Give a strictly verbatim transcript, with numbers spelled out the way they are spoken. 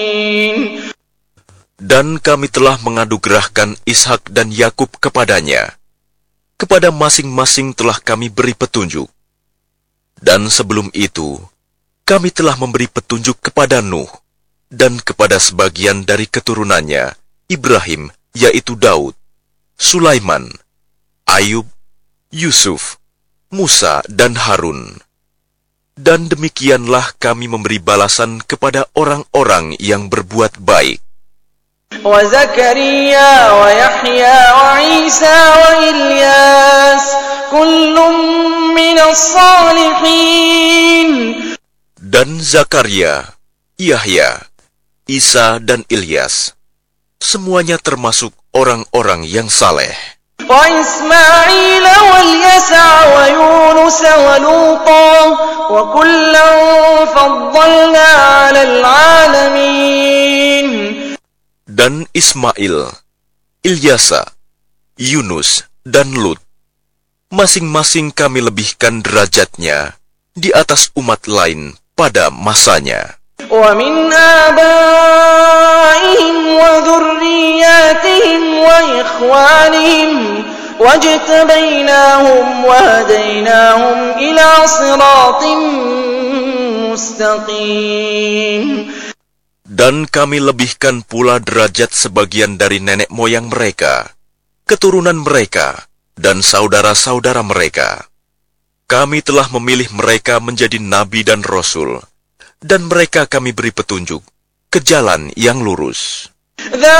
Dan kami telah menganugerahkan Ishak dan Yakub kepadanya. Kepada masing-masing telah kami beri petunjuk. Dan sebelum itu, kami telah memberi petunjuk kepada Nuh, dan kepada sebagian dari keturunannya, Ibrahim, yaitu Daud, Sulaiman, Ayub, Yusuf, Musa, dan Harun. Dan demikianlah kami memberi balasan kepada orang-orang yang berbuat baik. وزكريا ويحيى وعيسى وإلياس كل من الصالحين. Dan Zakaria, Yahya, Isa, dan Ilyas, semuanya termasuk orang-orang yang saleh. وإسماعيل واليسع ويونس ولوطا وكلا فضلنا على العالمين. Dan Ismail, Ilyasa, Yunus, dan Lut, masing-masing kami lebihkan derajatnya di atas umat lain pada masanya. وَمِنْ آبَائِهِمْ وَذُرِّيَّاتِهِمْ وَإِخْوَانِهِمْ وَاجْتَبَيْنَاهُمْ وَهَدَيْنَاهُمْ إِلَى صِرَاطٍ مُسْتَقِيمٍ. Dan kami lebihkan pula derajat sebagian dari nenek moyang mereka, keturunan mereka, dan saudara-saudara mereka. Kami telah memilih mereka menjadi nabi dan rasul, dan mereka kami beri petunjuk ke jalan yang lurus.